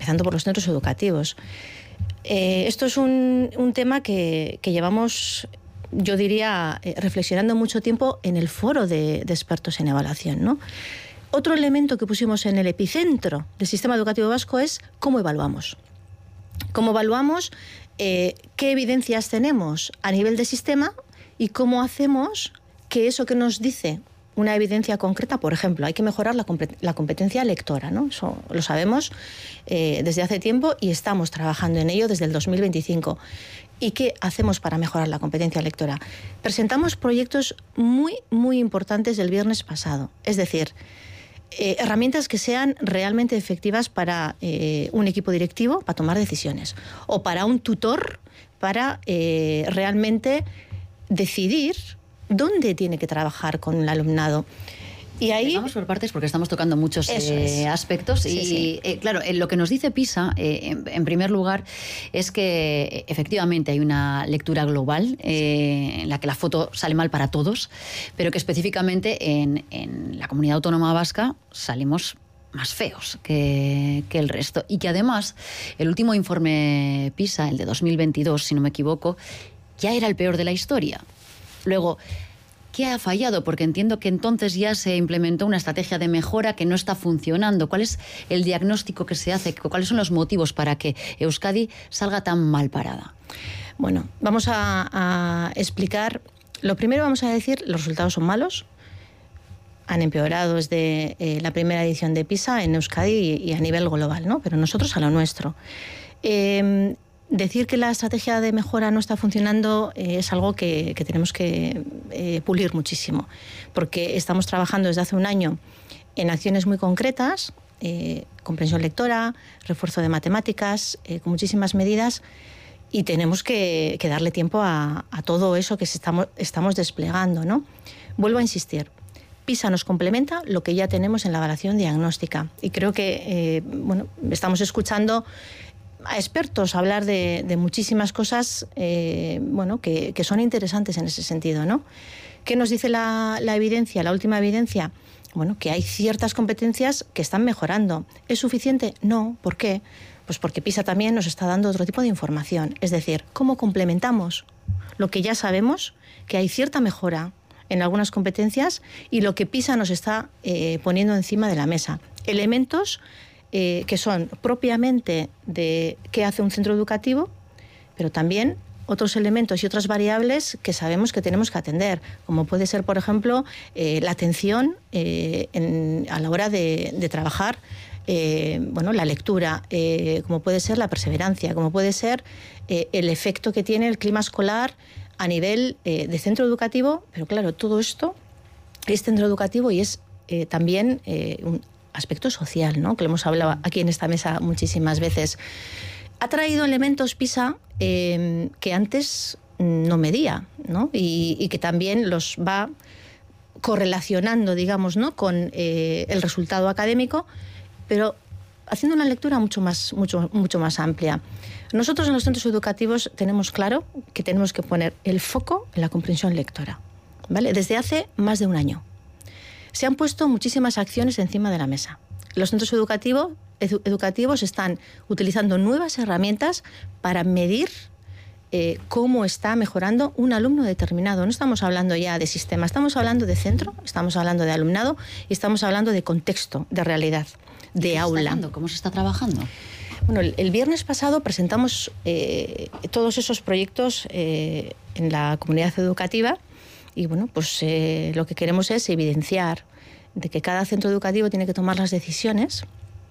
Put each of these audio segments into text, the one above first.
empezando por los centros educativos. Esto es un tema que llevamos, yo diría, reflexionando mucho tiempo en el foro de expertos en evaluación, ¿no? Otro elemento que pusimos en el epicentro del sistema educativo vasco es cómo evaluamos. Cómo evaluamos, qué evidencias tenemos a nivel de sistema y cómo hacemos que eso que nos dice una evidencia concreta, por ejemplo, hay que mejorar la competencia lectora, ¿no? Eso lo sabemos desde hace tiempo y estamos trabajando en ello desde el 2025. ¿Y qué hacemos para mejorar la competencia lectora? Presentamos proyectos muy, muy importantes el viernes pasado. Es decir, herramientas que sean realmente efectivas para un equipo directivo para tomar decisiones o para un tutor para realmente decidir dónde tiene que trabajar con el alumnado. Y ahí vamos por partes porque estamos tocando muchos aspectos y claro, lo que nos dice PISA en primer lugar es que efectivamente hay una lectura global en la que la foto sale mal para todos, pero que específicamente en la comunidad autónoma vasca salimos más feos que el resto y que además el último informe PISA, el de 2022 si no me equivoco, ya era el peor de la historia. Luego, ¿qué ha fallado? Porque entiendo que entonces ya se implementó una estrategia de mejora que no está funcionando. ¿Cuál es el diagnóstico que se hace? ¿Cuáles son los motivos para que Euskadi salga tan mal parada? Bueno, vamos a explicar. Lo primero vamos a decir, los resultados son malos. Han empeorado desde la primera edición de PISA en Euskadi y a nivel global, ¿no? Pero nosotros a lo nuestro. Decir que la estrategia de mejora no está funcionando es algo que tenemos que pulir muchísimo, porque estamos trabajando desde hace un año en acciones muy concretas, comprensión lectora, refuerzo de matemáticas, con muchísimas medidas, y tenemos que darle tiempo a todo eso que estamos desplegando, ¿no? Vuelvo a insistir. PISA nos complementa lo que ya tenemos en la evaluación diagnóstica, y creo que estamos escuchando a expertos hablar de muchísimas cosas que son interesantes en ese sentido, ¿no? ¿Qué nos dice la evidencia, la última evidencia? Bueno, que hay ciertas competencias que están mejorando. ¿Es suficiente? No. ¿Por qué? Pues porque PISA también nos está dando otro tipo de información. Es decir, ¿cómo complementamos lo que ya sabemos, que hay cierta mejora en algunas competencias, y lo que PISA nos está poniendo encima de la mesa? Elementos que son propiamente de qué hace un centro educativo, pero también otros elementos y otras variables que sabemos que tenemos que atender, como puede ser, por ejemplo, la atención a la hora de trabajar, la lectura, como puede ser la perseverancia, como puede ser el efecto que tiene el clima escolar a nivel de centro educativo, pero claro, todo esto es centro educativo y es también un aspecto social, ¿no? Que lo hemos hablado aquí en esta mesa muchísimas veces. Ha traído elementos PISA que antes no medía, ¿no? Y que también los va correlacionando, digamos, ¿no? Con el resultado académico, pero haciendo una lectura mucho más amplia. Nosotros en los centros educativos tenemos claro que tenemos que poner el foco en la comprensión lectora, ¿vale? Desde hace más de un año. Se han puesto muchísimas acciones encima de la mesa. Los centros educativos están utilizando nuevas herramientas para medir cómo está mejorando un alumno determinado. No estamos hablando ya de sistema, estamos hablando de centro, estamos hablando de alumnado y estamos hablando de contexto, de realidad, de aula. ¿Cómo se está trabajando? Bueno, el viernes pasado presentamos todos esos proyectos en la comunidad educativa. Y bueno, pues lo que queremos es evidenciar de que cada centro educativo tiene que tomar las decisiones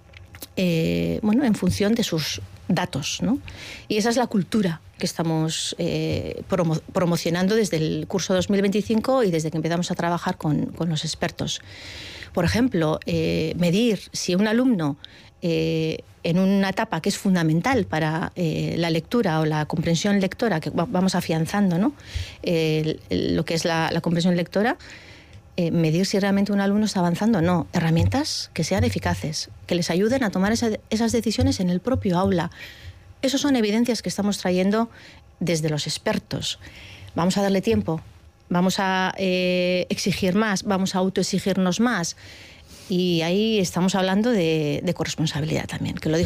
en función de sus datos, ¿no? Y esa es la cultura que estamos promocionando desde el curso 2025 y desde que empezamos a trabajar con los expertos. Por ejemplo, medir si un alumno en una etapa que es fundamental para la lectura o la comprensión lectora, que vamos afianzando, ¿no? Lo que es la comprensión lectora, medir si realmente un alumno está avanzando o no. Herramientas que sean eficaces, que les ayuden a tomar esas decisiones en el propio aula. Esas son evidencias que estamos trayendo desde los expertos. Vamos a darle tiempo, vamos a exigir más, vamos a autoexigirnos más. Y ahí estamos hablando de corresponsabilidad también, que lo dijo